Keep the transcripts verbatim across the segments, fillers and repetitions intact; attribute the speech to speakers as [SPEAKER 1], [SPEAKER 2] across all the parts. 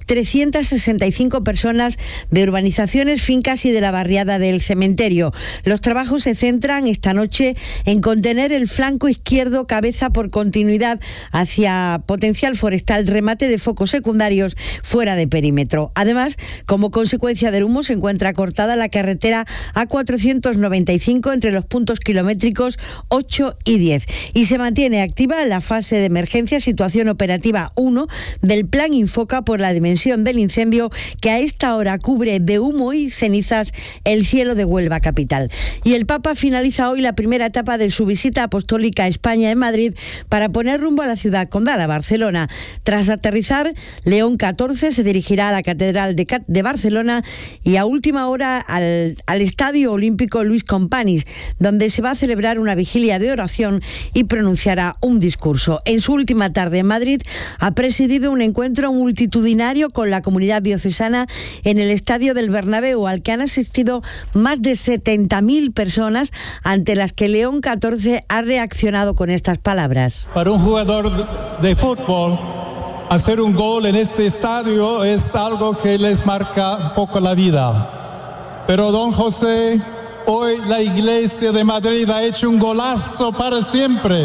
[SPEAKER 1] trescientas sesenta y cinco personas de urbanizaciones, fincas y de la barriada del Cementerio. Los trabajos se centran esta noche en contener el flanco izquierdo cabeza por continuidad hacia potencial forestal, remate de focos secundarios fuera de perímetro. Además, como consecuencia del humo, se encuentra cortada la carretera A cuatrocientos noventa y cinco entre los puntos kilométricos ocho y diez y se mantiene activa la fase de emergencia, situación operativa uno del Plan Infoca por la dimensión del incendio que a esta hora cubre de humo y cenizas el cielo de Huelva capital. Y el Papa finaliza hoy la primera etapa de su visita apostólica a España en Madrid para poner rumbo a la ciudad condal, a Barcelona. Tras aterrizar, León catorce se dirigirá a la Catedral de, de Barcelona y a última hora al, al Estadio Olímpico Luis Companys, donde se va a celebrar una vigilia de oración y pronunciará un discurso. En su última tarde en Madrid ha presidido un encuentro multitudinario con la comunidad diocesana en el Estadio del Bernabéu, al que han asistido más de setenta mil personas, ante las que León catorce ha reaccionado con estas palabras.
[SPEAKER 2] Para un jugador de fútbol, hacer un gol en este estadio es algo que les marca un poco la vida. Pero don José, hoy la Iglesia de Madrid ha hecho un golazo para siempre.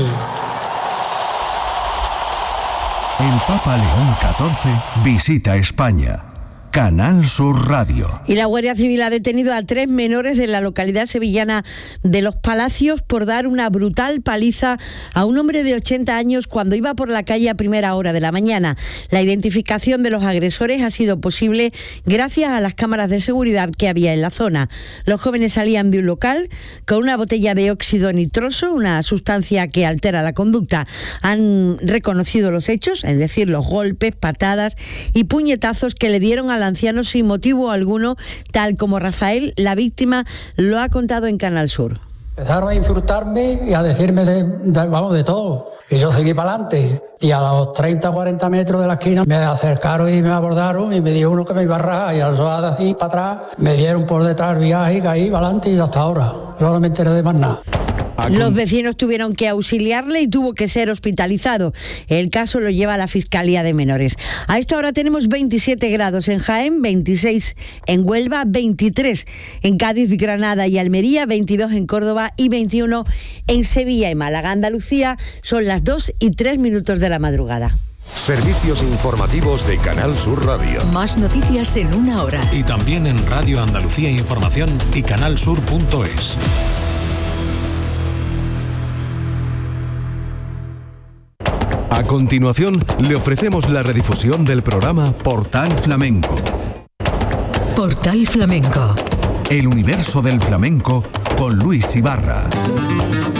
[SPEAKER 3] El Papa León catorce visita España. Canal Sur Radio.
[SPEAKER 1] Y la Guardia Civil ha detenido a tres menores de la localidad sevillana de Los Palacios por dar una brutal paliza a un hombre de ochenta años cuando iba por la calle a primera hora de la mañana. La identificación de los agresores ha sido posible gracias a las cámaras de seguridad que había en la zona. Los jóvenes salían de un local con una botella de óxido nitroso, una sustancia que altera la conducta. Han reconocido los hechos, es decir, los golpes, patadas y puñetazos que le dieron a al anciano sin motivo alguno, tal como Rafael, la víctima, lo ha contado en Canal Sur.
[SPEAKER 4] Empezaron a insultarme y a decirme de, de, vamos, de todo. Y yo seguí para adelante. Y a los treinta o cuarenta metros de la esquina me acercaron y me abordaron y me dio uno que me iba a rajar. Y al sonar así para atrás, me dieron por detrás el viaje y caí para adelante y hasta ahora. Yo no me enteré de más nada.
[SPEAKER 1] Los vecinos tuvieron que auxiliarle y tuvo que ser hospitalizado. El caso lo lleva a la Fiscalía de Menores. A esta hora tenemos veintisiete grados en Jaén, veintiséis en Huelva, veintitrés en Cádiz, Granada y Almería, veintidós en Córdoba y veintiuno en Sevilla y Málaga. Andalucía, son las dos y tres minutos de la madrugada.
[SPEAKER 5] Servicios informativos de Canal Sur Radio.
[SPEAKER 6] Más noticias en una hora.
[SPEAKER 7] Y también en Radio Andalucía Información y canalsur punto es.
[SPEAKER 3] A continuación, le ofrecemos la redifusión del programa Portal Flamenco.
[SPEAKER 6] Portal Flamenco.
[SPEAKER 3] El universo del flamenco con Luis Ibarra.